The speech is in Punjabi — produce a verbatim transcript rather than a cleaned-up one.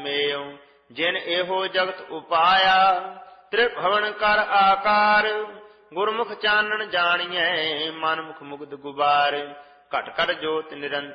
ਮੇਉ ਜਿਨ ਇਹੋ ਜਗਤ ਉਪਾਇਆ ਤ੍ਰਿਭਵਨ ਕਰ ਆਕਾਰ ਗੁਰਮੁਖ ਚਾਨਣ ਜਾਣੀਐ ਮਨ ਮੁਖ ਮੁਗਧ ਗੁਬਾਰ ਘਟ ਘਟ ਜੋਤ ਨਿਰੰਤਰ